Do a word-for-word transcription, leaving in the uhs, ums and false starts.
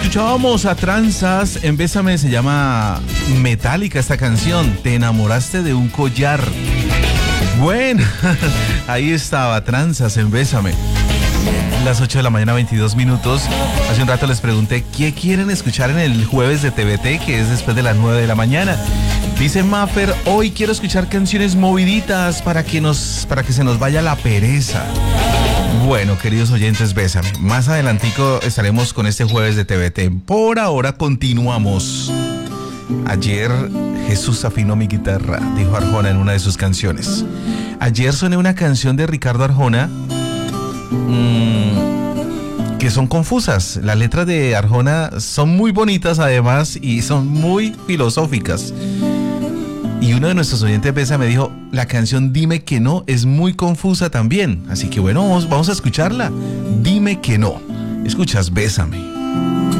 Escuchábamos a Tranzas en Bésame, se llama Metallica esta canción. Te enamoraste de un collar. Bueno, ahí estaba Tranzas en Bésame. Las ocho de la mañana, veintidós minutos. Hace un rato les pregunté qué quieren escuchar en el jueves de T V T, que es después de las nueve de la mañana. Dice Maffer, hoy quiero escuchar canciones moviditas para que nos, para que se nos vaya la pereza. Bueno, queridos oyentes, Bésame. Más adelantico estaremos con este jueves de T V T. Por ahora continuamos. Ayer Jesús afinó mi guitarra, dijo Arjona en una de sus canciones. Ayer soné una canción de Ricardo Arjona mmm, que son confusas. Las letras de Arjona son muy bonitas además y son muy filosóficas. Y uno de nuestros oyentes, Besa, me dijo, la canción Dime que no es muy confusa también. Así que bueno, vamos, vamos a escucharla. Dime que no. Escuchas Bésame.